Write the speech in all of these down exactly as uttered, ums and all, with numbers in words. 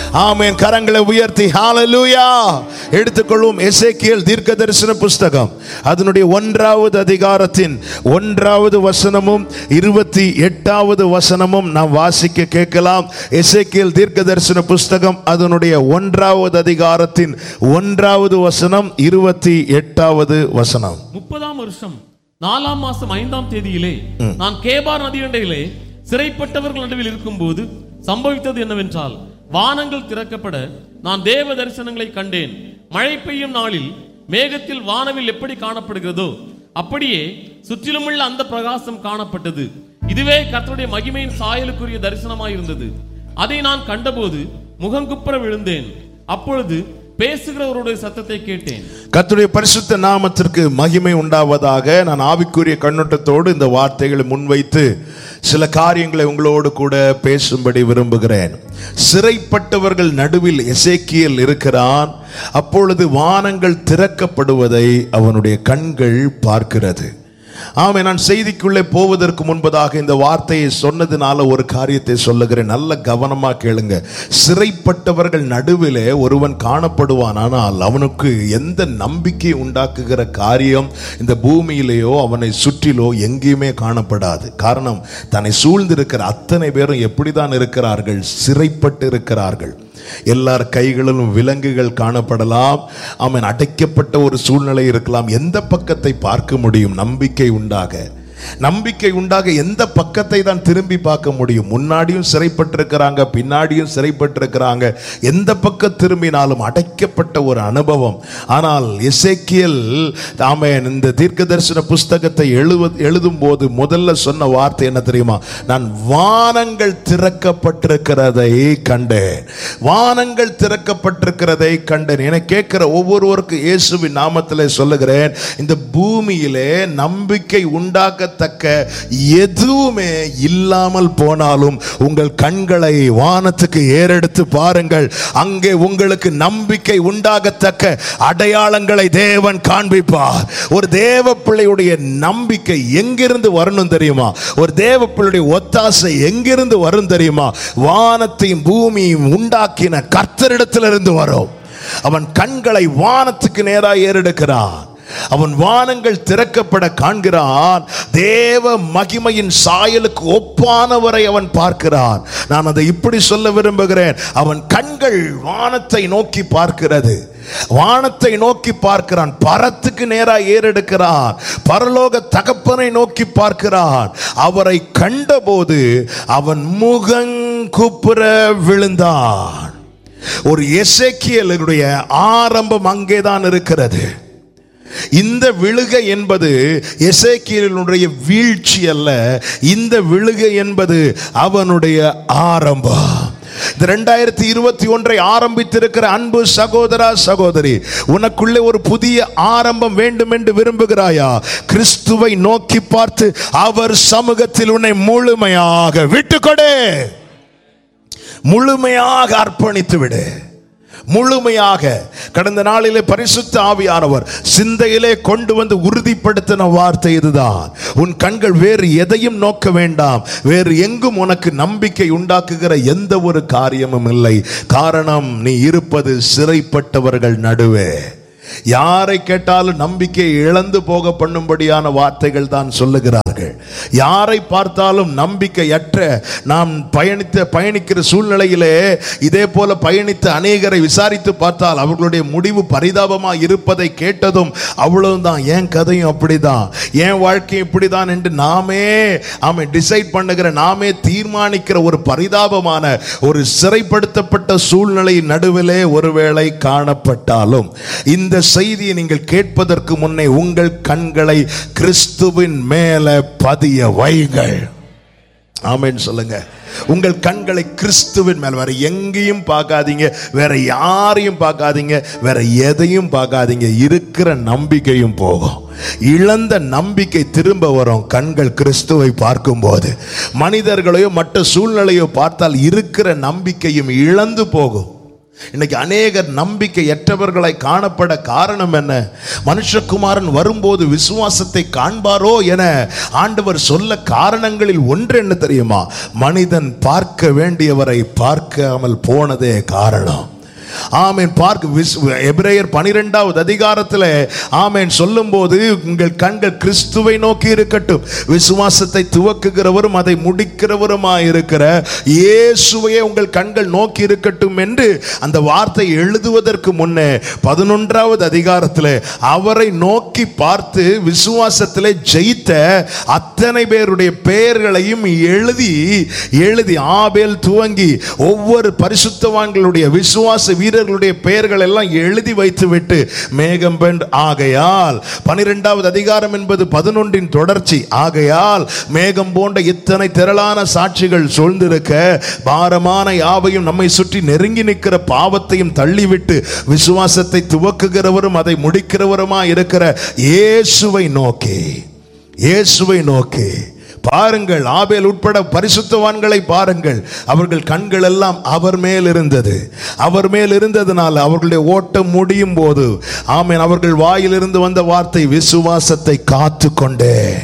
ஆமென். கரங்களை உயர்த்தி ஹalleluya எடுத்துக்கொள்வோம். எசேக்கியேல் தீர்க்கதரிசன புஸ்தகம் அதனுடைய ஒன்றாவது அதிகாரத்தின் ஒன்றாவது வசனமும் இருபத்தி எட்டாவது வசனமும் நாம் வாசிக்க கேட்கலாம். எசேக்கியேல் தீர்க்கதரிசன புஸ்தகம் அதனுடைய ஒன்றாவது அதிகாரத்தின் ஒன்றாவது வசனம் இருபத்தி எட்டாவது வசனம். முப்பதாம் வருஷம் நாலாம் மாசம் ஐந்தாம் தேதியிலே நான் கேபார் நதியண்டையிலே சிறைப்பட்டவர்கள் நடுவில் இருக்கும் போது சம்பவித்தது என்னவென்றால், வானங்கள் திறக்கப்பட நான் தேவ தரிசனங்களை கண்டேன். மழை பெய்யும் நாளில் மேகத்தில் வானவில் எப்படி காணப்படுகிறதோ அப்படியே சுற்றிலுமுள்ள அந்த பிரகாசம் காணப்பட்டது. இதுவே கர்த்தருடைய மகிமையின் சாயலுக்குரிய தரிசனமாயிருந்தது. அதை நான் கண்டபோது முகங்குப்புற விழுந்தேன். அப்பொழுது பேசுகிறவருடைய சத்தத்தை கேட்டேன். கர்த்தருடைய பரிசுத்த நாமத்திற்கு மகிமை உண்டாவதாக. நான் ஆவிக்குரிய கண்ணோட்டத்தோடு இந்த வார்த்தைகளை முன்வைத்து சில காரியங்களை உங்களோடு கூட பேசும்படி விரும்புகிறேன். சிறைப்பட்டவர்கள் நடுவில் எசேக்கியேல் இருக்கிறான். அப்பொழுது வானங்கள் திறக்கப்படுவதை அவனுடைய கண்கள் பார்க்கிறது. ஆமே. நான் செய்திக்குள்ளே போவதற்கு முன்பதாக இந்த வார்த்தையை சொன்னதுனால ஒரு காரியத்தை சொல்லுகிறேன், நல்ல கவனமா கேளுங்க. சிறைப்பட்டவர்கள் நடுவிலே ஒருவன் காணப்படுவான், ஆனால் அவனுக்கு எந்த நம்பிக்கை உண்டாக்குகிற காரியம் இந்த பூமியிலேயோ அவனை சுற்றிலோ எங்கேயுமே காணப்படாது. காரணம், தன்னை சூழ்ந்திருக்கிற அத்தனை பேரும் எப்படிதான் இருக்கிறார்கள்? சிறைப்பட்டு இருக்கிறார்கள். எல்லார் கைகளிலும் விலங்குகள் காணப்படலாம். அவன் அடைக்கப்பட்ட ஒரு சூழ்நிலை இருக்கலாம். எந்த பக்கத்தை பார்க்க முடியும்? நம்பிக்கை உண்டாக நம்பிக்கை உண்டாக எந்த பக்கத்தை தான் திரும்பி பார்க்க முடியும்? முன்னாடியும் சிறைப்பட்டிருக்கிறாங்க, பின்னாடியும் சிறைப்பட்டிருக்கிறாங்க. எந்த பக்கம் திரும்பினாலும் அடைக்கப்பட்ட ஒரு அனுபவம். ஆனால் எசேக்கியேல் ஆமென் இந்த தீர்க்கதரிசன புஸ்தகத்தை எழுவ எழுதும் போது முதல்ல சொன்ன வார்த்தை என்ன தெரியுமா? நான் வானங்கள் திறக்கப்பட்டிருக்கிறதை கண்டேன். வானங்கள் திறக்கப்பட்டிருக்கிறதை கண்டேன். என கேட்கிற ஒவ்வொருவருக்கும் இயேசுவின் நாமத்திலே சொல்லுகிறேன், இந்த பூமியிலே நம்பிக்கை உண்டாக்க தக்க எதுவுமே இல்லாமல் போனாலும் உங்கள் கண்களை வானத்துக்கு ஏறெடுத்து பாருங்கள். அங்கே உங்களுக்கு நம்பிக்கை உண்டாகத்தக்க அடையாளங்களை தேவன் காண்பிப்பார். ஒரு தேவ பிள்ளையுடைய நம்பிக்கை எங்கிருந்து வரணும் தெரியுமா? ஒரு தேவ பிள்ளையுடைய ஒத்தாசை எங்கிருந்து வரும் தெரியுமா? வானத்தையும் பூமியையும் உண்டாக்கின கர்த்தரிடத்திலிருந்து வரும். அவன் கண்களை வானத்துக்கு நேராக ஏறெடுக்கிறான். அவன் வானங்கள் திறக்கப்பட காண்கிறான். தேவ மகிமையின் சாயலுக்கு ஒப்பானவரை அவன் பார்க்கிறான். நான் அதை இப்படி சொல்ல விரும்புகிறேன், அவன் கண்கள் வானத்தை நோக்கி பார்க்கிறது. வானத்தை நோக்கி பார்க்கிறான். பரத்துக்கு நேராக ஏறெடுக்கிறான். பரலோக தகப்பனை நோக்கி பார்க்கிறான். அவரை கண்டபோது அவன் முகங்குப்புற விழுந்தான். ஒரு எசேக்கியேலுடைய ஆரம்பம் அங்கேதான் இருக்கிறது. இந்த விழுகை என்பது எசேக்கியேலுடைய வீழ்ச்சி அல்ல. இந்த விழுகை என்பது அவனுடைய ஆரம்பம். இரண்டாயிரத்தி இருபத்தி ஒன்றை ஆரம்பித்திருக்கிற அன்பு சகோதரா சகோதரி, உனக்குள்ளே ஒரு புதிய ஆரம்பம் வேண்டும் என்று விரும்புகிறாயா? கிறிஸ்துவை நோக்கி பார்த்து அவர் சமூகத்தில் உன்னை முழுமையாக விட்டுக்கொடு. முழுமையாக அர்ப்பணித்து விடு. முழுமையாக. கடந்த நாளிலே பரிசுத்த ஆவியானவர் சிந்தையிலே கொண்டு வந்து உறுதிப்படுத்தின வார்த்தை இதுதான். உன் கண்கள் வேறு எதையும் நோக்க வேண்டாம். வேறு எங்கும் உனக்கு நம்பிக்கை உண்டாக்குகிற எந்த ஒரு காரியமும் இல்லை. காரணம், நீ இருப்பது சிறைப்பட்டவர்கள் நடுவே. யாரை கேட்டாலும் நம்பிக்கையை இழந்து போக பண்ணும்படியான வார்த்தைகள் தான் சொல்லுகிறார்கள். யாரை பார்த்தாலும் நம்பிக்கையற்ற நாம் பயணித்த பயணிக்கிற சூழ்நிலையிலே இதே போல பயணித்த அநேகரை விசாரித்து பார்த்தால் அவர்களுடைய முடிவு பரிதாபமாக இருப்பதை கேட்டதும் அவ்வளவுதான், என் கதையும் அப்படிதான், என் வாழ்க்கையும் இப்படிதான் என்று நாமே ஆமே டிசைட் பண்ணுகிற, நாமே தீர்மானிக்கிற ஒரு பரிதாபமான ஒரு சிறைப்படுத்தப்பட்ட சூழ்நிலை நடுவிலே ஒருவேளை காணப்பட்டாலும் இந்த செய்தியை நீங்கள் கேட்பதற்கு முன்னே உங்கள் கண்களை கிறிஸ்துவின் மேல பதிய வையுங்கள். ஆமென் சொல்லுங்க. உங்கள் கண்களை கிறிஸ்துவின் மேல், வேற எங்கேயும் பார்க்காதீங்க, வேற யாரையும் பார்க்காதீங்க, வேற எதையும் பார்க்காதீங்க. இருக்கிற நம்பிக்கையும் போகும். இழந்த நம்பிக்கை திரும்ப வரும். கண்கள் கிறிஸ்துவை பார்க்கும் போது மனிதர்களையோ மற்ற சூழ்நிலையோ பார்த்தால் இருக்கிற நம்பிக்கையும் இழந்து போகும். இன்னைக்கு அநேகர் நம்பிக்கையற்றவர்களை காணப்பட காரணம் என்ன? மனுஷகுமாரன் வரும்போது விசுவாசத்தை காண்பாரோ என ஆண்டவர் சொல்ல காரணங்களில் ஒன்று என்ன தெரியுமா? மனிதன் பார்க்க வேண்டியவரை பார்க்காமல் போனதே காரணம். ஆமென். பார்க்க எபிரேயர் பனிரெண்டாவது அதிகாரத்தில் ஆமென் சொல்லும் போது, உங்கள் கண்கள் கிறிஸ்துவை நோக்கி இருக்கட்டும், விசுவாசத்தை துவக்குகிறவரும் அதை முடிக்கிறவருமாய் இருக்கிற இயேசுவையே உங்கள் கண்கள் நோக்கி இருக்கட்டும் என்று அந்த வார்த்தை எழுதுவதற்கு முன்னே பதினொன்றாவது அதிகாரத்தில் அவரை நோக்கி பார்த்து விசுவாசத்தில் ஜெயித்த அத்தனை பேருடைய பெயர்களையும் எழுதி எழுதி ஆபேல் துவங்கி ஒவ்வொரு பரிசுத்தவான்களுடைய விசுவாச வீரர்களுடைய பெயர்கள் எல்லாம் எழுதி வைத்து விட்டு மேகம் பெண் ஆகையால் பனிரெண்டாவது அதிகாரம் என்பது பதினொன்றின் தொடர்ச்சி. ஆகையால் மேகம் போன்ற இத்தனை திரளான சாட்சிகள் சூழ்ந்திருக்க பாரமான யாவையும் நம்மை சுற்றி நெருங்கி நிற்கிற பாவத்தையும் தள்ளிவிட்டு விசுவாசத்தை துவக்குகிறவரும் அதை முடிக்கிறவருமா இருக்கிற இயேசுவை நோக்கி இயேசுவை நோக்கி பாருங்கள். ஆபேல் உட்பட பரிசுத்தவான்களை பாருங்கள். அவர்கள் கண்கள் எல்லாம் அவர் மேல் இருந்தது. அவர் மேல் இருந்ததனால் அவர்களுடைய ஓட்டம் முடியும் போது ஆமென் அவர்கள் வாயிலிருந்து வந்த வார்த்தை, விசுவாசத்தை காத்து கொண்டேன்.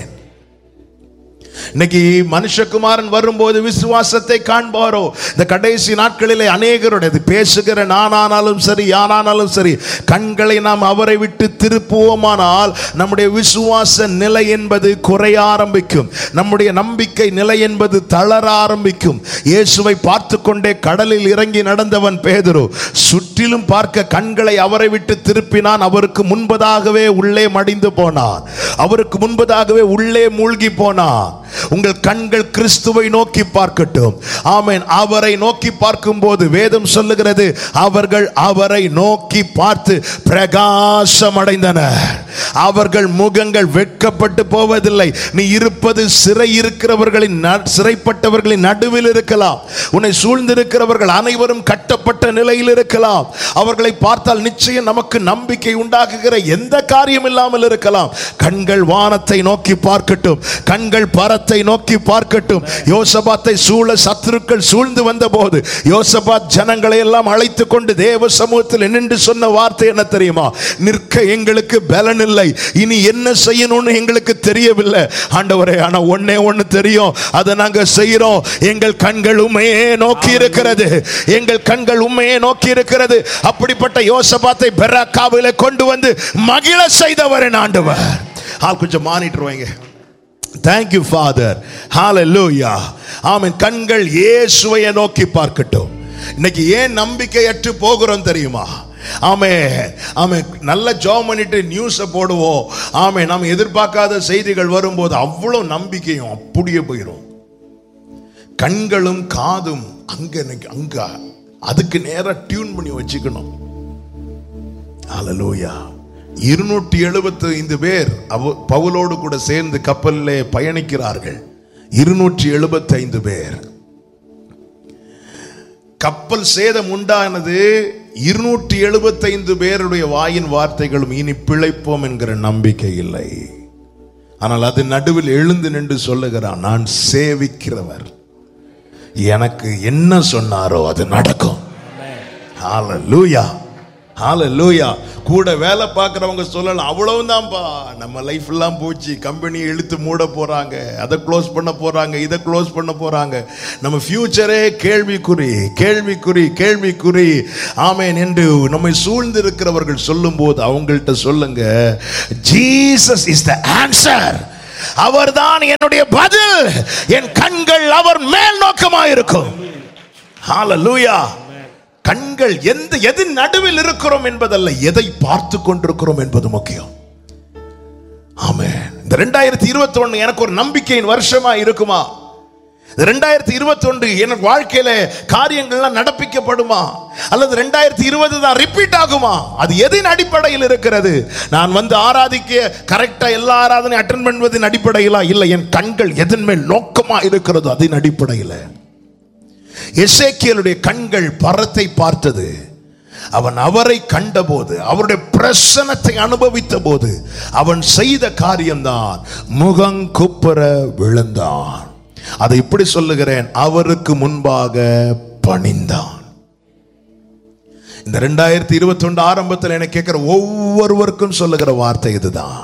இன்னைக்கு மனுஷகுமாரன் வரும்போது விசுவாசத்தை காண்பாரோ? இந்த கடைசி நாட்களிலே அநேகருடைய பேசுகிற நானானாலும் சரி யாரானாலும் சரி கண்களை நாம் அவரை விட்டு திருப்புவோமானால் நம்முடைய விசுவாச நிலை என்பது குறைய ஆரம்பிக்கும். நம்முடைய நம்பிக்கை நிலை என்பது தளர ஆரம்பிக்கும். இயேசுவை பார்த்து கொண்டே கடலில் இறங்கி நடந்தவன் பேதுரு சுற்றிலும் பார்க்க கண்களை அவரை விட்டு திருப்பினான். அவருக்கு முன்பதாகவே உள்ளே மடிந்து போனான். அவருக்கு முன்பதாகவே உள்ளே மூழ்கி போனான். உங்கள் கண்கள் கிறிஸ்துவை நோக்கி பார்க்கட்டும். ஆமென். அவரை நோக்கி பார்க்கும் போது வேதம் சொல்லுகிறது, அவர்கள் அவரை நோக்கி பார்த்து பிரகாசம் அடைந்தனர். அவர்கள் முகங்கள் வெட்கப்பட்டு போவதில்லை. நீ இருப்பது சிறை இருக்கிறவர்களின் சிறைப்பட்டவர்களின் நடுவில் இருக்கலாம். உன்னை சூழ்ந்திருக்கிறவர்கள் அனைவரும் கட்டப்பட்ட நிலையில் இருக்கலாம். அவர்களை பார்த்தால் நிச்சயம் நமக்கு நம்பிக்கை உண்டாக்குகிற எந்த காரியம் இல்லாமல் இருக்கலாம். கண்கள் வானத்தை நோக்கி பார்க்கட்டும். கண்கள் பரத்தை நோக்கி பார்க்கட்டும். யோசபாத்தை சூழ சத்துருக்கள் சூழ்ந்து வந்த போது யோசபாத் ஜனங்களை எல்லாம் அழைத்துக் கொண்டு தேவ சமூகத்தில் நின்று சொன்ன வார்த்தை என்ன தெரியுமா? நிற்க எங்களுக்கு பலன் இல்லை, இனி என்ன செய்யணும்னு எங்களுக்கு தெரியவில்லை ஆண்டவரே, ஆனா ஒன்னே ஒன்னு தெரியும், அதை நாங்க செய்யறோம். எங்கள் கண்கள் உம்மையே நோக்கி இருக்கிறது. எங்கள் கண்கள் உம்மையே நோக்கி இருக்கிறது. அப்படிப்பட்ட யோசபாத்தை பெராக்காவிலே கொண்டு வந்து மகிழ செய்தவர் ஆண்டவர். ஆள் கொஞ்சம் மானிட்டர் வைங்க. Thank you Father. Hallelujah. ஆமென். கண்கள் இயேசுவை நோக்கி பார்க்கட்டும். இன்னைக்கு ஏன் நம்பிக்கையற்று போகிறோம் தெரியுமா? ஆமே ஆமே நல்ல ஜாப் பண்ணிட்டு நியூஸை போடுவோம். ஆமே நாம் எதிர்பார்க்காத செய்திகள் வரும்போது அவ்வளோ நம்பிக்கையும் அப்படியே போயிடும். கண்களும் காதும் அங்க அங்க அதுக்கு நேரா டியூன் பண்ணி வச்சுக்கணும். ஹல்லேலூயா. இருநூற்றி எழுபத்தி ஐந்து பேர் பவுலோடு கூட சேர்ந்து கப்பலிலே பயணிக்கிறார்கள். இருநூற்றி எழுபத்தி ஐந்து பேர். கப்பல் சேதம் உண்டானது. இருநூற்றி எழுபத்தி ஐந்து பேருடைய வாயின் வார்த்தைகளும் இனி பிழைப்போம் என்கிற நம்பிக்கை இல்லை. ஆனால் அது நடுவில் எழுந்து நின்று சொல்லுகிறான், நான் சேவிக்கிறவர், எனக்கு என்ன சொன்னாரோ அது நடக்கும். ஹல்லேலூயா. ஹல்லேலூயா. கூட வேலை பார்க்குறவங்க சொல்லலாம், அவ்வளவுதான்ப்பா நம்ம லைஃப் எல்லாம் போச்சு, கம்பெனியை இழுத்து மூட போறாங்க, அதை க்ளோஸ் பண்ண போறாங்க, இதை க்ளோஸ் பண்ண போறாங்க, நம்ம ஃபியூச்சரே கேள்விக்குறி கேள்விக்குறி கேள்விக்குறி ஆமென் என்று நம்மை சூழ்ந்து இருக்கிறவர்கள் சொல்லும் போது அவங்கள்ட்ட சொல்லுங்க, ஜீசஸ் இஸ் த ஆன்சர். அவர்தான் என்னுடைய பதில். என் கண்கள் அவர் மேல் நோக்கமாக இருக்கும். ஹல்லேலூயா. கண்கள் எந்த எது நடுவில் இருக்கிறோம் என்பதல்ல, எதை பார்த்து கொண்டிருக்கிறோம் என்பது முக்கியம். ஆமென். இந்த ரெண்டாயிரத்தி இருபத்தி ஒன்னு எனக்கு ஒரு நம்பிக்கையின் வருஷமா இருக்குமா? ரெண்டாயிரத்தி இருபத்தி ஒன்று எனக்கு வாழ்க்கையில காரியங்கள்லாம் நடப்பிக்கப்படுமா? அல்லது ரெண்டாயிரத்தி இருபது தான் ரிப்பீட் ஆகுமா? அது எதின் அடிப்படையில் இருக்கிறது? நான் வந்து ஆராதிக்க கரெக்டா எல்லா ஆராதனை அட்டெண்ட் பண்ணுவதின் அடிப்படையிலா? இல்லை, என் கண்கள் எதன் மேல் நோக்கமா இருக்கிறது அதன் அடிப்படையில். எசேக்கியேலுடைய கண்கள் பரத்தை பார்த்தது. அவன் அவரை கண்டபோது, அவருடைய பிரசன்னத்தை அனுபவித்த போது அவன் செய்த காரியம்தான் முகங்குப்புற விழுந்தான். அதை இப்படி சொல்லுகிறேன், அவருக்கு முன்பாக பணிந்தான். இந்த ரெண்டாயிரத்தி இருபத்தி ஒன்று ஆரம்பத்தில் எனக்கு கேட்கிற ஒவ்வொருவருக்கும் சொல்லுகிற வார்த்தை இதுதான்.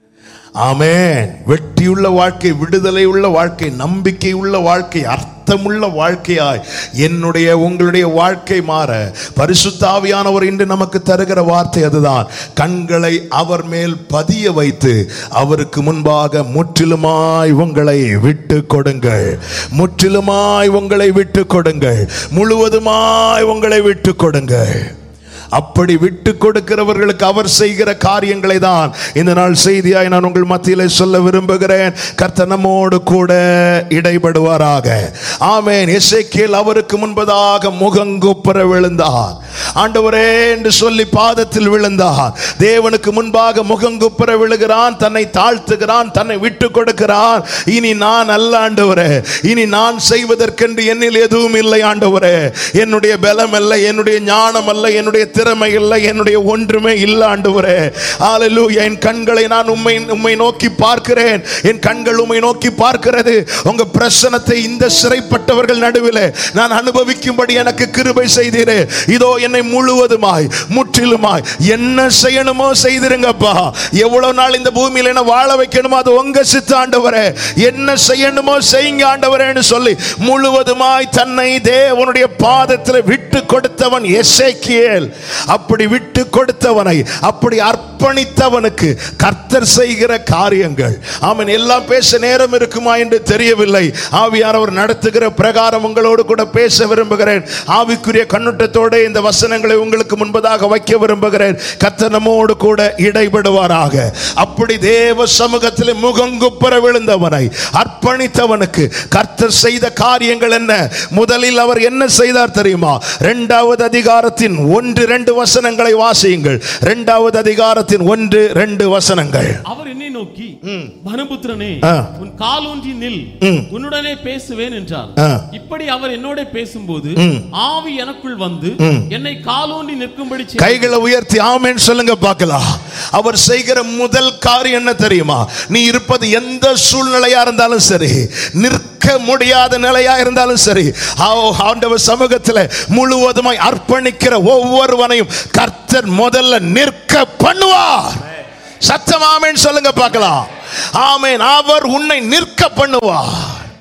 ஆமென். வெற்றியுள்ள வாழ்க்கை, விடுதலை உள்ள வாழ்க்கை, நம்பிக்கை உள்ள வாழ்க்கை, அர்த்தமுள்ள வாழ்க்கையாய் என்னுடைய உங்களுடைய வாழ்க்கை மாற பரிசுத்த ஆவியானவர் இன்று நமக்கு தருகிற வார்த்தை அதுதான். கண்களை அவர் மேல் பதிய வைத்து அவருக்கு முன்பாக முற்றிலுமாய் உங்களை விட்டு கொடுங்கள். முற்றிலுமாய் உங்களை விட்டு கொடுங்கள். முழுவதுமாய் உங்களை விட்டு கொடுங்கள். அப்படி விட்டு கொடுக்கிறவர்களுக்கு அவர் செய்கிற காரியங்களை தான் இந்த நாள் செய்தியாய் நான் உங்கள் மத்தியிலே சொல்ல விரும்புகிறேன். கர்த்தர் நம்மோடு கூட இடைபடுவாராக. ஆமென். எசேக்கியேல் அவருக்கு முன்பதாக முகங்குப்புற விழுந்தார். ஆண்டவரே என்று சொல்லி பாதத்தில் விழுந்தார். தேவனுக்கு முன்பாக முகங்குப்புற விழுகிறான், தன்னை தாழ்த்துகிறான், தன்னை விட்டு கொடுக்கிறான். இனி நான் அல்ல ஆண்டவரே, இனி நான் செய்வதற்கென்று என்னில் எதுவும் இல்லை ஆண்டவரே. என்னுடைய பலம் அல்ல, என்னுடைய ஞானம் அல்ல, என்னுடைய திறமை இல்லை, என்னுடைய ஒன்றுமே இல்லை ஆண்டவரே. ஹல்லேலூயா. என் கண்களை நான் உம்மை உம்மை நோக்கி பார்க்கிறேன். என் கண்கள் உம்மை நோக்கி பார்க்கிறது. உங்க பிரசன்னத்தை இந்த சிறைப்பட்டவர்கள் நடுவிலே நான் அனுபவிக்கும்படி எனக்கு கிருபை செய்தீரே. இதோ என்னை முழுவதுமாய் முற்றிலுமாய் என்ன செய்யணுமோ செய்திருங்கப்பா. எவ்வளவு நாள் இந்த பூமியில என்ன வாழ வைக்கணுமோ அது உங்க சித்த ஆண்டவரே. என்ன செய்யணுமோ செய்யுங்க ஆண்டவரேன்னு சொல்லி முழுவதுமாய் தன்னை தேவனுடைய பாதத்தில் விட்டு கொடுத்தவன் எசேக்கியேல். அப்படி விட்டு கொடுத்தவனை, அப்படி அர்ப்பணித்தவனுக்கு கர்த்தர் செய்கிற காரியங்கள். ஆமென். எல்லாம் பேச நேரம் இருக்குமா என்று தெரியவில்லை. ஆவியானவர் நடத்துகிற பிரகாரம் உங்களோடு கூட பேச விரும்புகிறேன். ஆவிக்குரிய கண்ணோட்டத்தோடு இந்த வசனங்களை உங்களுக்கு முன்பதாக வைக்க விரும்புகிறேன். கர்த்தர் நம்மோடு கூட இடைபடுவாராக. அப்படி தேவ சமூகத்தில் முகங்குப்புற விழுந்தவனை, அர்ப்பணித்தவனுக்கு கர்த்தர் செய்த காரியங்கள் என்ன? முதலில் அவர் என்ன செய்தார் தெரியுமா? இரண்டாவது அதிகாரத்தின் ஒன்று இரண்டு வசனங்களை வாசியுங்கள். இரண்டாவது அதிகாரத்தின் ஒன்று இரண்டு வசனங்கள். அவர் என்னை நோக்கி, மனுபுத்திரனே, உன் காலூன்றி நில், உன்னுடனே பேசுவேன் என்றார். இப்படி அவர் என்னோட பேசும்போது ஆவி எனக்குள் வந்து என்னை காலூன்றி நிற்கும்படி செய்தார். கைகளை உயர்த்தி ஆமென் சொல்லுங்க பார்க்கலாம். அவர் செய்கிற முதல் காரியம் என்ன தெரியுமா? நீ இருப்பது எந்த சூழ்நிலையா இருந்தாலும் சரி, நிற்க முடியாத நிலையா இருந்தாலும் சரி, ஆண்டவர் சமூகத்தில் முழுவதுமாய் அர்ப்பணிக்கிற ஒவ்வொருவனையும் கர்த்தர் முதல்ல நிற்க பண்ணுவார். சத்தம் ஆமென் சொல்லுங்க பார்க்கலாம். ஆமென். அவர் உன்னை நிற்க பண்ணுவார்.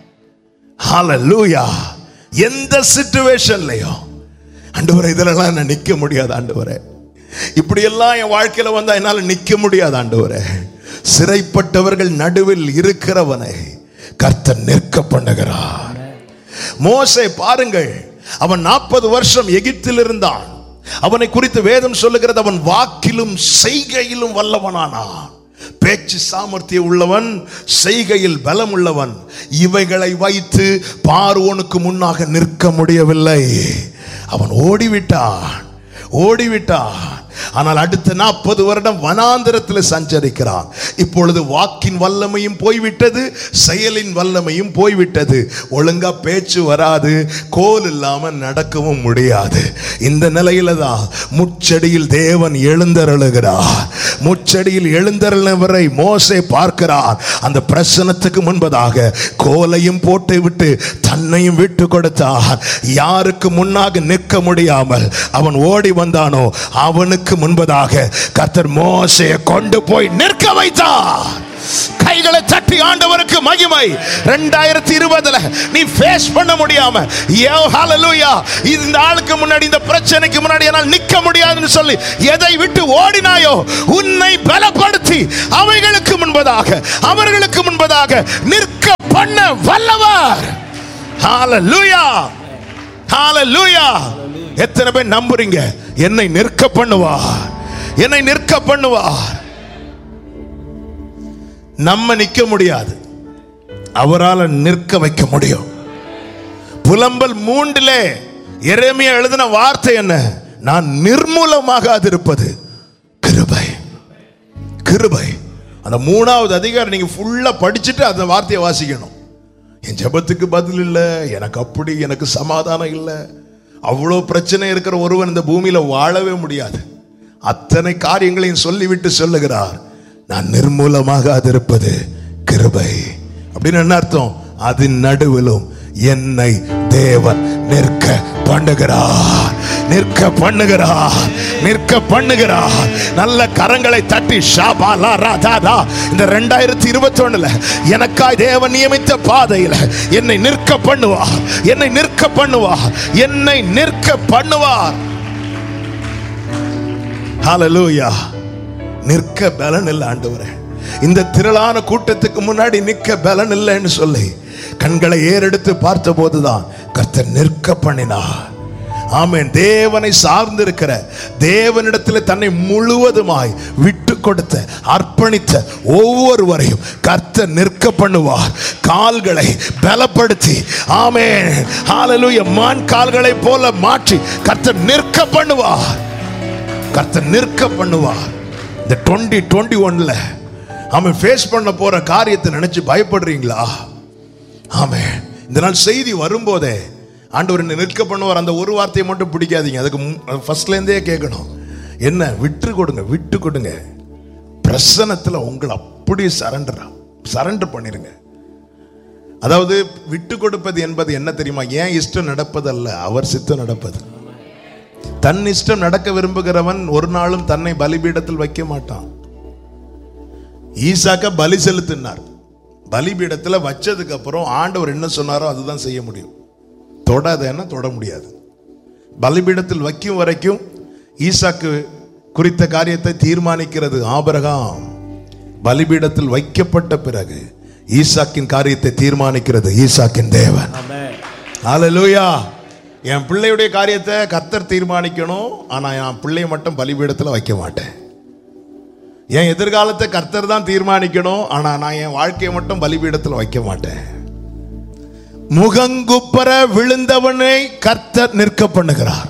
ஹல்லேலூயா. எந்த சிச்சுவேஷன்லயும் ஆண்டவரே இதெல்லாம் நான் நிக்க முடியாது ஆண்டவரே, இப்படி எல்லாம் என் வாழ்க்கையில வந்தா என்னால நிக்க முடியாது ஆண்டவரே. சிறைப்பட்டவர்கள் நடுவில் இருக்கிறவனை கர்த்தர் நிற்க பண்ணுகிறார். மோசே பாருங்கள், அவன் நாற்பது வருஷம் எகிப்தில் இருந்தான். அவனை குறித்து வேதம் சொல்லுகிறது, அவன் வாக்கிலும் செய்கையிலும் வல்லவனானான். பேச்சு சாமர்த்தியம் உள்ளவன், செய்கையில் பலம் உள்ளவன். இவைகளை வைத்து பார்வோனுக்கு முன்னாக நிற்க முடியவில்லை. அவன் ஓடிவிட்டான் ஓடிவிட்டான் ஆனால் அடுத்த நாற்பது வருடம் வனாந்திரத்தில் சஞ்சரிக்கிறான். இப்பொழுது வாக்கின் வல்லமையும் போய்விட்டது, செயலின் வல்லமையும் போய்விட்டது. ஒழுங்கா பேச்சு வராது, கோல் இல்லாம நடக்கவும் முடியாது. இந்த நிலையில தான் முச்செடியில் தேவன் எழுந்தருளுகிறார். முச்செடியில் எழுந்தருளவரை மோசே பார்க்கிறார். அந்த பிரசனத்துக்கு முன்பதாக கோலையும் போட்டு விட்டு தன்னையும் விட்டு கொடுத்தார். யாருக்கு முன்னாக நிற்க முடியாமல் அவன் ஓடி வந்தானோ அவனுக்கு முன்பதாக கர்த்தர் மோசேயை கொண்டு போய் நிற்க வைத்தார். கைகளை தட்டி ஆண்டவருக்கு மகிமை. இரண்டாயிரத்தி இருபதுல நீ ஃபேஸ் பண்ண முடியாம, ஹல்லேலூயா, இந்த ஆளுக்கு முன்னாடி, இந்த பிரச்சனைக்கு முன்னாடி என்னால் நிற்க முடியாதுன்னு சொல்லி எதை விட்டு ஓடினாயோ உன்னை பலப்படுத்தி அவைகளுக்கு முன்பதாக, அவர்களுக்கு முன்பதாக நிற்க பண்ண வல்லவர். ஹல்லேலூயா, ஹல்லேலூயா. எத்தனை பேர் நம்புறீங்க? என்னை நிற்க பண்ணுவார், என்னை நிற்க பண்ணுவார். நம்ம நிற்க முடியாது, அவரால் நிற்க வைக்க முடியும். புலம்பல் மூன்றிலே எரேமியா எழுதின வார்த்தை என்ன? நான் நிர்மூலமாக இருப்பது கிருபை. கிருபை. அந்த மூணாவது அதிகாரம் நீங்க ஃபுல்லா படிச்சுட்டு அந்த வார்த்தையை வாசிக்கணும். என் ஜெபத்துக்கு பதில் இல்லை, எனக்கு அப்படி, எனக்கு சமாதானம் இல்லை, அவ்வளோ பிரச்சனை இருக்கிற ஒருவன் இந்த பூமியில வாழவே முடியாது. அத்தனை காரியங்களையும் சொல்லிவிட்டு சொல்லுகிறார், நான் நிர்மூலமாக இருப்பது கிருபை. அப்படின்னு என்ன அர்த்தம்? அதன் நடுவிலும் என்னை தேவன் நிற்க பண்ணுகிறார், நிற்க பண்ணுகிறார், நிற்க பண்ணுகிறார். நல்ல கரங்களை தட்டி ஷாபாலா ராதாதா. இந்த ரெண்டாயிரத்தி இருபத்தி ஒண்ணுல எனக்காய் தேவன் நியமித்த பாதையில் என்னை நிற்க பண்ணுவார், என்னை நிற்க பண்ணுவார், என்னை நிற்க பண்ணுவார். ஹல்லேலூயா. நிற்க பலன் இல்லை ஆண்டவரே, இந்த திரளான கூட்டத்துக்கு முன்னாடி நிற்க பலன் இல்லைன்னு சொல்லி கண்களை ஏறெடுத்து பார்த்த போதுதான் கர்த்தர் நிற்க பண்ணினார். ஆமென். தேவனை சார்ந்திருக்கிற, தேவனிடத்தில் தன்னை முழுவதுமாய் விட்டு கொடுத்த, அர்ப்பணித்த ஒவ்வொருவரையும் கர்த்தர் நிற்க பண்ணுவார். கால்களை பலப்படுத்தி, ஆமென், ஹல்லேலூயா, மான் கால்களை போல மாற்றி கர்த்தர் நிற்க பண்ணுவார், கர்த்தர் நிற்க பண்ணுவார். இந்த டுவெண்ட்டி டுவெண்ட்டி ஒன்ல ஆமென் ஃபேஸ் பண்ண போற காரியத்தை நினைச்சு பயப்படுறீங்களா? ஆமென். இந்த நாள் செய்தி வரும்போதே ஆண்டவர் என்ன நிற்க பண்ணுவார், அந்த ஒரு வார்த்தையை மட்டும் பிடிக்காதீங்க. அதுக்கு ஃபர்ஸ்ட்ல இருந்தே கேட்கணும், என்ன விட்டு கொடுங்க, விட்டு கொடுங்க. பிரசன்னத்துல உங்களை அப்படியே சரண்டர் சரண்டர் பண்ணிருங்க. அதாவது விட்டு கொடுப்பது என்பது என்ன தெரியுமா? ஏன் இஷ்டம் நடப்பதல்ல, அவர் சித்தம் நடப்பது. தன் இஷ்டம் நடக்க விரும்புகிறவன் ஒரு நாளும் தன்னை பலிபீடத்தில் வைக்க மாட்டான். ஈசாக்க பலி செலுத்தினார். பலிபீடத்துல வச்சதுக்கு அப்புறம் ஆண்டவர் என்ன சொன்னாரோ அதுதான் செய்ய முடியும். தொடாதேன்னா தொட முடியாது. பலிபீடத்தில் வைக்கும் வரைக்கும் ஈசாக்கு குறித்த காரியத்தை தீர்மானிக்கிறது ஆபிரகாம். பலிபீடத்தில் வைக்கப்பட்ட பிறகு ஈசாக்கின் காரியத்தை தீர்மானிக்கிறது ஈசாக்கின் தேவன். ஹல்லேலூயா. என் பிள்ளையுடைய காரியத்தை கர்த்தர் தீர்மானிக்கணும், ஆனா என் பிள்ளையை மட்டும் பலிபீடத்தில் வைக்க மாட்டேன். என் எதிர்காலத்தை கர்த்தர் தான் தீர்மானிக்கணும், ஆனா நான் என் வாழ்க்கையை மட்டும் பலிபீடத்தில் வைக்க மாட்டேன். முகங்குப்பர விழுந்தவனை கர்த்தர் நிற்க பண்ணுகிறார்.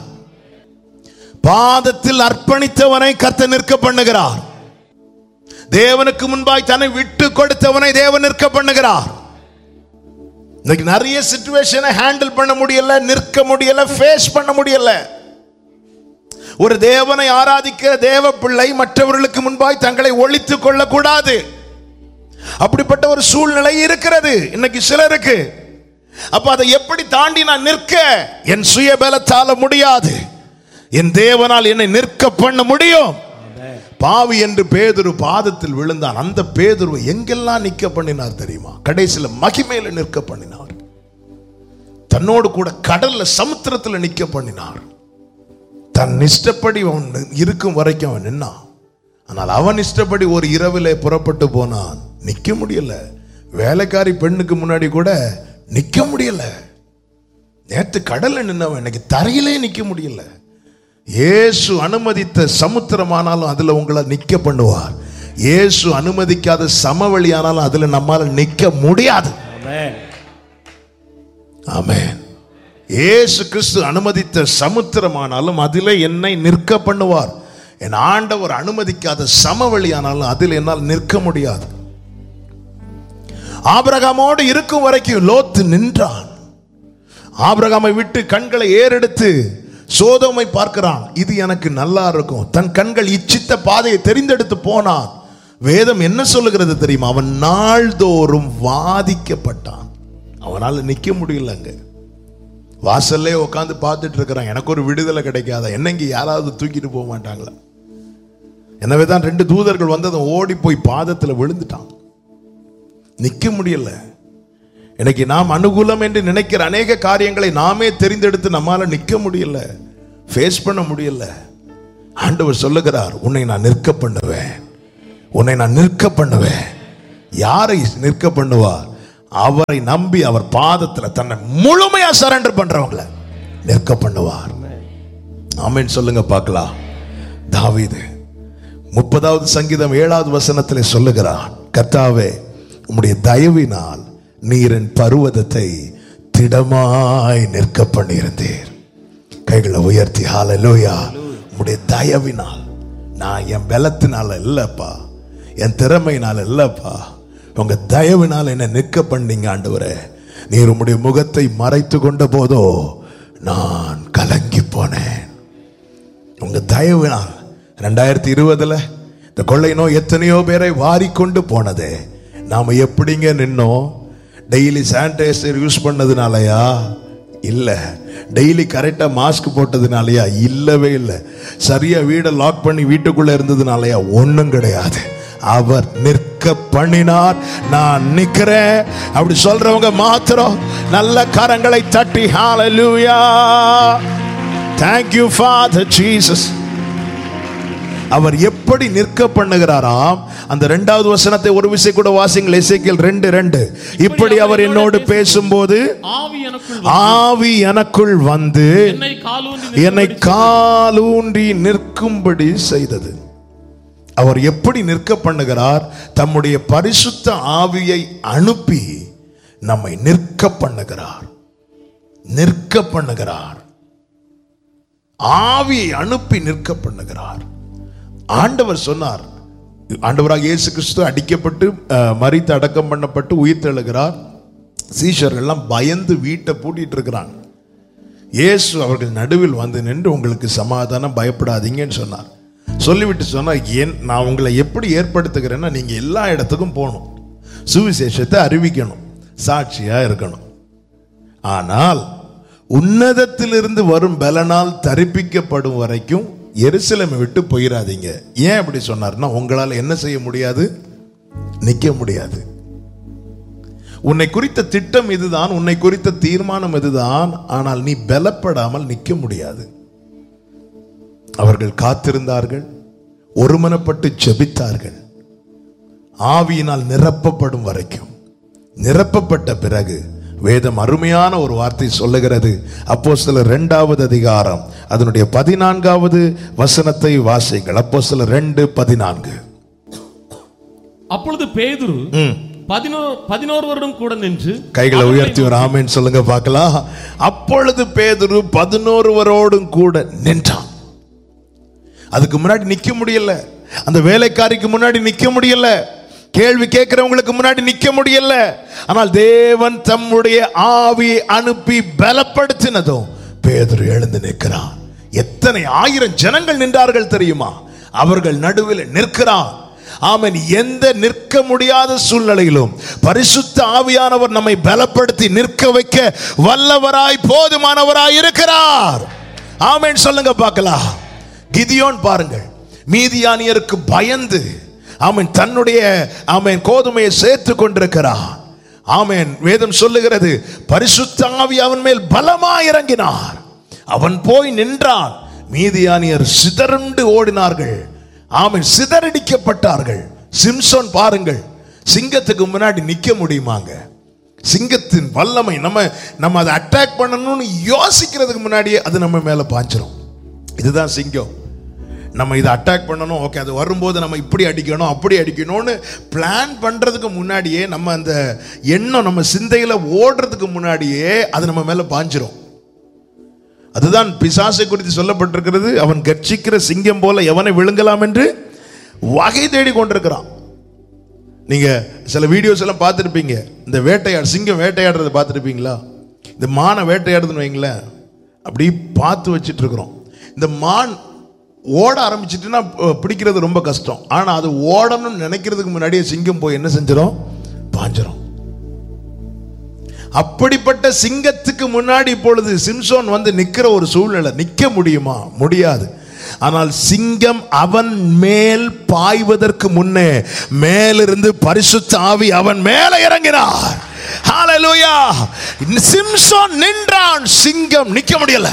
பாதத்தில் அர்ப்பணித்தவனை கர்த்தர் நிற்க பண்ணுகிறார். தேவனுக்கு முன்பாய் தன்னை விட்டு கொடுத்தவனை தேவன் நிற்க பண்ணுகிறார். இன்னைக்கு நிறைய சிச்சுவேஷனை ஹேண்டில் பண்ண முடியல, நிற்க முடியல, ஃபேஸ் பண்ண முடியல. ஒரு தேவனை ஆராதிக்கிற தேவ பிள்ளை மற்றவர்களுக்கு முன்பாய் தங்களை ஒளித்துக் கொள்ள கூடாது. அப்படிப்பட்ட ஒரு சூழ்நிலை இருக்கிறது இன்னைக்கு சிலருக்கு. அப்ப அதை எப்படி தாண்டி நான் நிற்க? என் சுய பலத்தால முடியாது, என் தேவனால் என்னை நிற்க பண்ண முடியும். பாவி என்று பேதுரு பாதத்தில் விழுந்தான். அந்த பேதுருவை எங்கெல்லாம் நிற்க பண்ணினார் தெரியுமா? கடைசியில் மகிமையில நிற்க பண்ணினார். தன்னோடு கூட கடல்ல சமுத்திரத்தில் நிற்க பண்ணினார். தன் இஷ்டப்படி அவன் இருக்கும் வரைக்கும் அவன் நின்னான். ஆனால் அவன் இஷ்டப்படி ஒரு இரவிலே புறப்பட்டு போனான். நிற்க முடியல. வேலைக்காரி பெண்ணுக்கு முன்னாடி கூட நிற்க முடியல. நேற்று கடல்ல நின்னவன் இன்னைக்கு தரையிலே நிற்க முடியல. இயேசு அனுமதித்த சமுத்திரமானாலும் அதுல உங்களை நிற்க பண்ணுவார். இயேசு அனுமதிக்காத சமவெளியானாலும் அதுல நம்மால நிற்க முடியாது. ஆமென். இயேசு கிறிஸ்து அனுமதித்த சமுத்திரமானாலும் அதிலே என்னை நிற்க பண்ணுவார். என் ஆண்டவர் அனுமதிக்காத சமவெளியானாலும் அதில் என்னால் நிற்க முடியாது. ஆபிரகாமோடு இருக்கும் வரைக்கும் லோத்து நின்றான். ஆபிரகாமை விட்டு கண்களை ஏறெடுத்து சோதோமை பார்க்கிறான். இது எனக்கு நல்லா இருக்கும். தன் கண்கள் இச்சித்த பாதையை தெரிந்தெடுத்து போனான். வேதம் என்ன சொல்லுகிறது தெரியுமா? அவன் நாள்தோறும் வாதிக்கப்பட்டான். அவனால் நிற்க முடியல. அங்க வாசல்லே உட்காந்து பார்த்துட்டு இருக்கிறான். எனக்கு ஒரு விடுதலை கிடைக்காதா? என்னங்க யாராவது தூக்கிட்டு போக மாட்டாங்களா? எனவே தான் ரெண்டு தூதர்கள் வந்ததும் ஓடி போய் பாதத்தில் விழுந்துட்டான். நிற்க முடியல. இன்னைக்கு நாம் அனுகூலம் என்று நினைக்கிற அநேக காரியங்களை நாமே தெரிந்தெடுத்து நம்மால நிற்க முடியல, ஃபேஸ் பண்ண முடியல. ஆண்டவர் சொல்லுகிறார், உன்னை நான் நிற்க பண்ணுவேன், உன்னை நான் நிற்க பண்ணுவேன். யாரை நிற்க பண்ணுவார்? அவரை நம்பி அவர் பாதத்தில் தன்னை முழுமையா சரண்டர் பண்றவங்களை நிற்க பண்ணுவார். ஆமென் சொல்லுங்க பார்க்கலாம். தாவீது முப்பதாவது சங்கீதம் ஏழாவது வசனத்திலே சொல்லுகிறான், கர்த்தாவே உம்முடைய தயவினால் நீர் என் பர்வதத்தை திடமாய் நிற்க பண்ணியிருந்தீர். கைகளை உயர்த்தி ஹல்லேலூயா. உம்முடைய தயவினால், நான் என் பலத்தினால இல்லப்பா, என் திறமையினால இல்லப்பா, உங்க தயவினால் என்னை நிற்க பண்ணீங்க ஆண்டவரே. நீர் உம்முடைய முகத்தை மறைத்து கொண்ட போதோ நான் கலங்கி போனேன். உங்க தயவினால் ரெண்டாயிரத்தி இருபதுல இந்த கொள்ளை நோய் எத்தனையோ பேரை வாரிக்கொண்டு போனதே. நாம எப்படிங்க நின்னோம்? Daily sanitiser use பண்ணதுனாலயா? இல்லை. டெய்லி கரெக்டாக மாஸ்க் போட்டதுனாலயா? இல்லவே இல்லை. சரியா வீடை லாக் பண்ணி வீட்டுக்குள்ள இருந்ததுனாலயா? ஒன்றும் கிடையாது. அவர் நிற்க பண்ணினார், நான் நிற்கிறேன். அப்படி சொல்றவங்க மாத்திரம் நல்ல கரங்களை தட்டி ஹalleluya, thank you Father Jesus. அவர் எப்படி நிற்க பண்ணுகிறாராம்? அந்த இரண்டாவது வசனத்தை ஒரு விசை கூட வாசிங்கள். எசேக்கியேல் ரெண்டு ரெண்டு. இப்படி அவர் என்னோடு பேசும்போது ஆவி எனக்குள் வந்து என்னை காலூன்றி நிற்கும்படி செய்தது. அவர் எப்படி நிற்க பண்ணுகிறார்? தம்முடைய பரிசுத்த ஆவியை அனுப்பி நம்மை நிற்க பண்ணுகிறார். நிற்க பண்ணுகிறார். ஆவியை அனுப்பி நிற்க பண்ணுகிறார். ஆண்டவர் சொன்னார், ஆண்டவராக இயேசு கிறிஸ்து அடிக்கப்பட்டு மரித்து அடக்கம் பண்ணப்பட்டு உயிர் தெழுகிறார். சீஷர்கள்லாம் பயந்து வீட்டை பூட்டிட்டு இருக்கிறாங்க. இயேசு அவர்கள் நடுவில் வந்து நின்று உங்களுக்கு சமாதானம், பயப்படாதீங்கன்னு சொன்னார். சொல்லிவிட்டு சொன்னார், ஏன் நான் உங்களை எப்படி ஏற்படுத்துகிறேன்னா, நீங்க எல்லா இடத்துக்கும் போகணும், சுவிசேஷத்தை அறிவிக்கணும், சாட்சியா இருக்கணும். ஆனால் உன்னதத்திலிருந்து வரும் பலனால் தரிப்பிக்கப்படும் வரைக்கும் எருசலேமை விட்டு போயிடாதீங்க. ஏன் அப்படி சொன்னார்னா, உங்களால் என்ன செய்ய முடியாது? நிற்க முடியாது. உன்னை குறித்த திட்டம் இதுதான், உன்னை குறித்த தீர்மானம் இதுதான், ஆனால் நீ பலப்படாமல் நிற்க முடியாது. அவர்கள் காத்திருந்தார்கள், ஒருமனப்பட்டு ஜெபித்தார்கள், ஆவியினால் நிரப்பப்படும் வரைக்கும். நிரப்பப்பட்ட பிறகு வேதம் அருமையான ஒரு வார்த்தை சொல்லுகிறது. அப்போஸ்தலர் இரண்டாவது அதிகாரம் அதனுடைய பதினான்காவது வசனத்தை வாசிங்கள். அப்போஸ்தலர் இரண்டு பதினான்கு. அப்பொழுது பேதுரு பதினோரு வருடம் கூட நின்று, கைகளை உயர்த்தி ஒரு ஆமென் சொல்லுங்க பார்க்கலாம். அப்பொழுது பேதுரு பதினோருவரோடும் கூட நின்றான். அதுக்கு முன்னாடி நிக்க முடியல, அந்த வேலைக்காரிக்கு முன்னாடி நிக்க முடியல, கேள்வி கேட்கிறவங்களுக்கு முன்னாடி நிக்க முடியல. ஆனால் தேவன் தம்முடைய ஆவியை அனுப்பி பலப்படுத்தினதும் பேதுரு எழுந்து நிற்கிறான். எத்தனை ஆயிரம் ஜனங்கள் நின்றார்கள் தெரியுமா? அவர்கள் நடுவில் நிற்கிறான். ஆமென். எந்த நிற்க முடியாத சூழ்நிலையிலும் பரிசுத்த ஆவியானவர் நம்மை பலப்படுத்தி நிற்க வைக்க வல்லவராய் போதுமானவராய் இருக்கிறார். ஆமென் சொல்லுங்க பார்க்கலாம். கிதியோன் பாருங்கள், மீதியானியருக்கு பயந்து ஆமென் தன்னுடைய ஆமென் கோதுமையை சேர்த்து கொண்டிருக்கிறான். ஆமென். வேதம் சொல்லுகிறது, பரிசுத்த ஆவி அவன் மேல் பலமாய் இறங்கினார். அவன் போய் நின்றான். மீதியானியர் சிதறுண்டு ஓடினார்கள். ஆமென். சிதறடிக்கப்பட்டார்கள். சிம்சோன் பாருங்கள், சிங்கத்துக்கு முன்னாடி நிக்க முடியுமாங்க? சிங்கத்தின் வல்லமை நம்ம நம்ம அதை அட்டாக் பண்ணணும்னு யோசிக்கிறதுக்கு முன்னாடியே அது நம்ம மேல பாஞ்சிரும். இதுதான் சிங்கம். நம்ம இதை அட்டாக் பண்ணணும், ஓகே, அது வரும்போது நம்ம இப்படி அடிக்கணும் அப்படி அடிக்கணும்னு பிளான் பண்றதுக்கு முன்னாடியே, நம்ம அந்த எண்ணம் நம்ம சிந்தையில ஓடுறதுக்கு முன்னாடியே அது நம்ம மேல பாஞ்சிரும். அதுதான் பிசாசை குறித்து சொல்லப்பட்டிருக்கிறது, அவன் கர்ச்சிக்கிற சிங்கம் போல எவனை விழுங்கலாம் என்று வகை தேடி கொண்டிருக்கிறான். நீங்க சில வீடியோஸ் எல்லாம் பார்த்துருப்பீங்க, இந்த வேட்டையாடு சிங்கம் வேட்டையாடுறதை பார்த்துருப்பீங்களா? இந்த மானை வேட்டையாடுதுன்னு வைங்களேன், அப்படி பார்த்து வச்சுட்டு இருக்கிறோம். இந்த மான் ஓட ஆரம்பிச்சிட்டுன்னா பிடிக்கிறது ரொம்ப கஷ்டம். ஆனால் அது ஓடணும்னு நினைக்கிறதுக்கு முன்னாடியே சிங்கம் போய் என்ன செஞ்சிடும்? பாஞ்சிரும். அப்படிப்பட்ட சிங்கத்துக்கு முன்னாடி இப்பொழுது சிம்சோன் வந்து நிற்கிற ஒரு சூழ்நிலை. நிற்க முடியுமா? முடியாது. ஆனால் சிங்கம் அவன் மேல் பாய்வதற்கு முன்னே மேலிருந்து பரிசுத்த ஆவி அவன் மேல இறங்கினார். ஹalleluya. சிம்சோன் நின்றான், சிங்கம் நிற்க முடியல.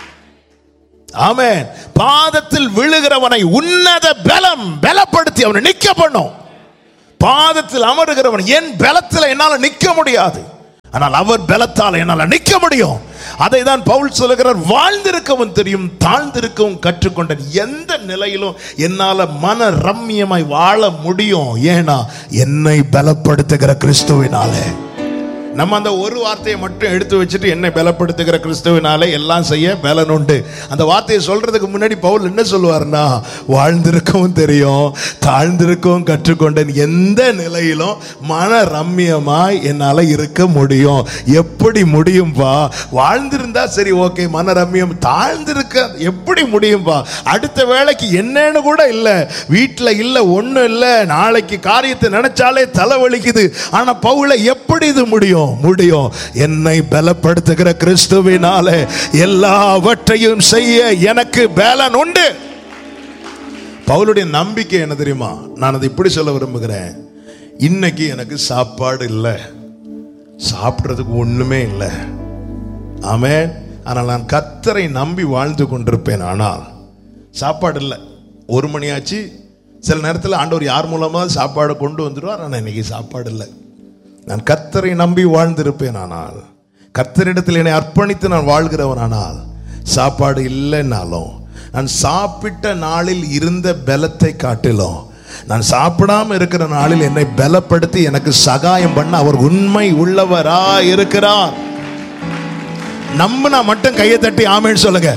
ஆமென். பாதத்தில் விழுகிறவனை உன்னத பலம் பலப்படுத்தி அவனை நிக்க பண்ணும். பாதத்தில் அமருகிறவன், என் பலத்தில் என்னால நிக்க முடியாது, ஆனால் அவர் பலத்தால் என்னால நிக்க முடியும். அதை தான் பவுல் சொல்லுகிறார், வாழ்ந்திருக்கவும் தெரியும் தாழ்ந்திருக்கவும் கற்றுக்கொண்டேன். எந்த நிலையிலும் என்னால மன ரம்மியமாய் வாழ முடியும். ஏன்னா என்னை பலப்படுத்துகிற கிறிஸ்துவினாலே. நம்ம அந்த ஒரு வார்த்தையை மட்டும் எடுத்து வச்சுட்டு என்னை பலப்படுத்துகிற கிறிஸ்துவினாலே எல்லாம் செய்ய பலன் உண்டு. அந்த வார்த்தையை சொல்றதுக்கு முன்னாடி பவுல் என்ன சொல்லுவார்னா, வாழ்ந்திருக்கவும் தெரியும் தாழ்ந்திருக்கவும் கற்றுக்கொண்டேன். எந்த நிலையிலும் மன ரம்மியமாய் என்னால இருக்க முடியும். எப்படி முடியும்பா? வாழ்ந்திருந்தா சரி, ஓகே, மன ரம்மியம். தாழ்ந்திருக்க எப்படி முடியும்பா? அடுத்த வேலைக்கு என்னன்னு கூட இல்லை, வீட்டில் இல்லை, ஒன்றும் இல்லை, நாளைக்கு காரியத்தை நினைச்சாலே தலைவலிக்குது. ஆனா பவுல எப்படி இது முடியும்? முடியும் முடியும் என்னை பலப்படுத்துகிற கிறிஸ்துவினாலே எல்லாவற்றையும் செய்ய எனக்கு பலன் உண்டு. பவுலுடைய நம்பிக்கை என்ன தெரியுமா? நான் அதை இப்படி சொல்ல விரும்புகிறேன். இன்னைக்கு எனக்கு சாப்பாடு இல்லை, சாப்பிட்றதுக்கு ஒண்ணுமே இல்லை, ஆமென். ஆனால் நான் கர்த்தரை நம்பி வாழ்ந்து கொண்டிருப்பேன். ஆனால் சாப்பாடு இல்லை, ஒரு மணி ஆச்சு. சில நேரத்தில் ஆண்டவர் யார் மூலமாக சாப்பாடை கொண்டு வந்துடுவார். ஆனால் இன்னைக்கு சாப்பாடு இல்லை. நான் கர்த்தரை நம்பி வாழ்ந்திருப்பேன். ஆனால் கர்த்தரிடத்தில் என்னை அர்ப்பணித்து நான் வாழ்கிறவன். ஆனால் சாப்பாடு இல்லைன்னாலும் நான் சாப்பிட்ட நாளில் இருந்த பலத்தை காட்டிலும் நான் சாப்பிடாம இருக்கிற நாளில் என்னை பலப்படுத்தி எனக்கு சகாயம் பண்ண அவர் உண்மை உள்ளவரா இருக்கிறார். நம்பினா மட்டும் கையை தட்டி ஆமென் சொல்லுங்க.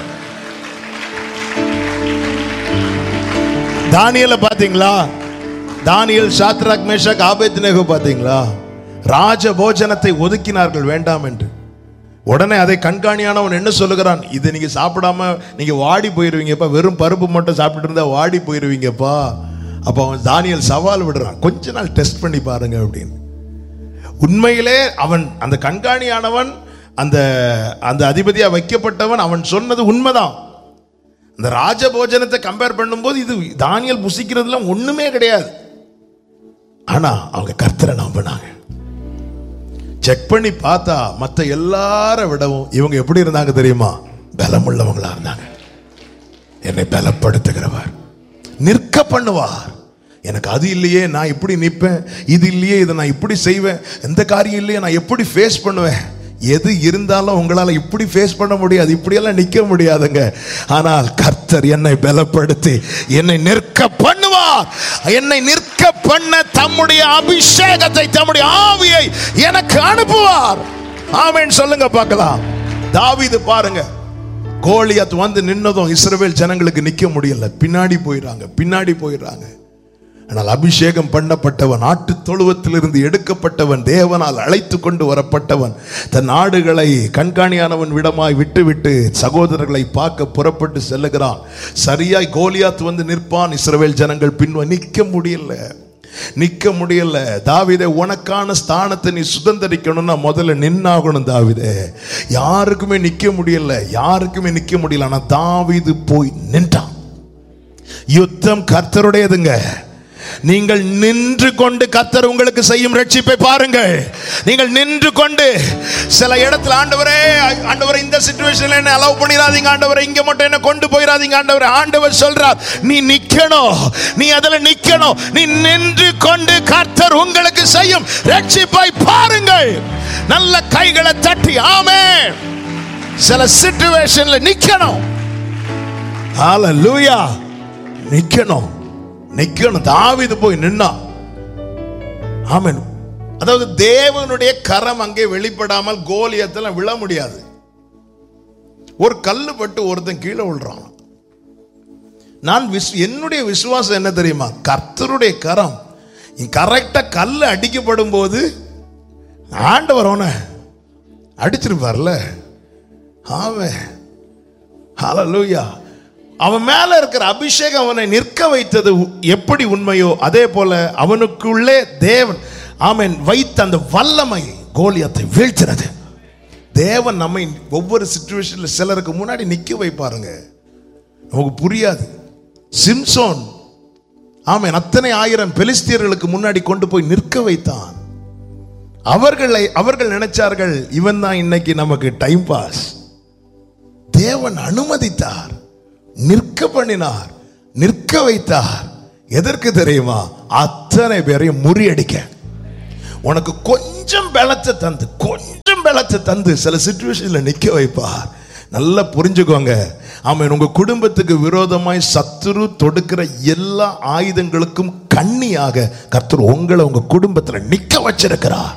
தானியேலை பாத்தீங்களா? தானியேல், சாத்ராக், மேஷாக், ஆபேத்நேகோ பாத்தீங்களா? ராஜ போஜனத்தை ஒதுக்கினார்கள் வேண்டாம் என்று. உடனே அதை கண்காணியானவன் என்ன சொல்லுகிறான்? இதை நீங்க சாப்பிடாம நீங்க வாடி போயிருவீங்கப்பா, வெறும் பருப்பு மட்டும் சாப்பிட்டு இருந்தா வாடி போயிருவீங்கப்பா. அப்ப அவன் தானியேல் சவால் விடுறான், கொஞ்ச நாள் டெஸ்ட் பண்ணி பாருங்க அப்படின்னு. உண்மையிலே அவன் அந்த கண்காணியானவன், அந்த அந்த அதிபதியா வைக்கப்பட்டவன், அவன் சொன்னது உண்மைதான். இந்த ராஜ போஜனத்தை கம்பேர் பண்ணும்போது இது தானியேல் புசிக்கிறதுல ஒண்ணுமே கிடையாது. ஆனா அவங்க கர்த்தரை நம்பினாங்க. செக் பண்ணி பார்த்தா மற்ற எல்லார விடவும் இவங்க எப்படி இருந்தாங்க தெரியுமா? பலமுள்ளவங்களா இருந்தாங்க. என்னை பலப்படுத்துகிறவர், நிற்க பண்ணுவார். எனக்கு அது இல்லையே நான் இப்படி நிற்பேன், இது இல்லையே இதை நான் இப்படி செய்வேன், எந்த காரியம் இல்லையே நான் எப்படி ஃபேஸ் பண்ணுவேன். எது இருந்தாலும் உங்களால இப்படி ஃபேஸ் பண்ண முடியாது, இப்படியெல்லாம் நிற்க முடியாதுங்க. ஆனால் கர்த்தர் என்னை பலப்படுத்தி என்னை நிற்க பண்ணுவார். என்னை நிற்க பண்ண தம்முடைய அபிஷேகத்தை, தம்முடைய ஆவியை எனக்கு அனுப்புவார். ஆமென் சொல்லுங்க பார்க்கலாம். தாவீது பாருங்க, கோலியாத் வந்து நின்னதும் இஸ்ரவேல் ஜனங்களுக்கு நிற்க முடியல, பின்னாடி போயிடுறாங்க பின்னாடி போயிடுறாங்க. ஆனால் அபிஷேகம் பண்ணப்பட்டவன், ஆட்டு தொழுவத்திலிருந்து எடுக்கப்பட்டவன், தேவனால் அழைத்து கொண்டு வரப்பட்டவன், தன் ஆடுகளை கண்காணியானவன் விடமாய் விட்டு விட்டு சகோதரர்களை பார்க்க புறப்பட்டு செல்லுகிறான். சரியாய் கோலியாத் வந்து நிற்பான், இஸ்ரவேல் ஜனங்கள் பின்வ நிற்க முடியல நிற்க முடியல. தாவீதே, உனக்கான ஸ்தானத்தை நீ சுதந்திரிக்கணும்னா முதல்ல நின்னாகணும். தாவீதே, யாருக்குமே நிற்க முடியல, யாருக்குமே நிற்க முடியல. ஆனா தாவீது போய் நின்றான். யுத்தம் கர்த்தருடையதுங்க. நீங்கள் நின்று கொண்டு கர்த்தர் உங்களுக்கு செய்யும் ரட்சிப்பை பாருங்கள். நீங்கள் நின்று கொண்டு சில இடத்துல ஆண்டவரே ஆண்டவரே இந்த சிச்சுவேஷன்ல என்ன அலோவ் பண்ணிராதீங்க ஆண்டவரே, இங்க மட்டும் என்ன கொண்டு போயிராதீங்க ஆண்டவரே. ஆண்டவர் சொல்றார், நீ நிக்கணும், நீ அதுல நிக்கணும். நீ நின்று கொண்டு கர்த்தர் உங்களுக்கு செய்யும் ரட்சிப்பை பாருங்கள். நல்ல கைகளை தட்டி ஆமென். சில சிச்சுவேஷன்ல நிக்கணும். ஹalleluya, நிக்கணும் நிக்கணும். தாவீது போய் நின்னா. ஆமென். அதாவது தேவனுடைய கரம் அங்கே வெளிப்படாமல் கோலியத்தில் விழ முடியாது. ஒரு கல்லு பட்டு ஒருத்தன் கீழே விழுறான். நான் என்னுடைய விசுவாசம் என்ன தெரியுமா? கர்த்தருடைய கரம் கரெக்டா கல்லு அடிக்கப்படும் போது ஆண்டவர் அவனை அடிச்சிருப்பார்ல. ஆமென். ஹalleluya. அவன் மேல இருக்கிற அபிஷேகம் அவனை நிற்க வைத்தது எப்படி உண்மையோ அதே போல அவனுக்குள்ளே தேவன் ஆமென் வைத்த அந்த வல்லமை கோலியாத்தை வீழ்த்தினது. தேவன் நம்மை ஒவ்வொரு சிச்சுவேஷன்ல சிலருக்கு முன்னாடி நிக்க வைப்பாருங்க. நமக்கு புரியாது. சிம்சோன் ஆமென் அத்தனை ஆயிரம் பெலிஸ்தியர்களுக்கு முன்னாடி கொண்டு போய் நிற்க வைத்தான். அவர்களை அவர்கள் நினைச்சார்கள் இவன் தான் இன்னைக்கு நமக்கு டைம் பாஸ். தேவன் அனுமதித்தார், நிற்க பண்ணினார், நிற்க வைத்தார். எதற்கு தெரியுமா? அத்தனை பேரையும் முறியடிக்க. உனக்கு கொஞ்சம் பலத்தை தந்து கொஞ்சம் பலத்தை தந்து சில சிச்சுவேஷன்ல நிக்க வைப்பார். நல்லா புரிஞ்சுக்கோங்க. ஆமென். உங்க குடும்பத்துக்கு விரோதமாய் சத்துரு தொடுக்கிற எல்லா ஆயுதங்களுக்கும் கண்ணியாக கர்த்தர் உங்களை உங்க குடும்பத்துல நிக்க வச்சிருக்கிறார்.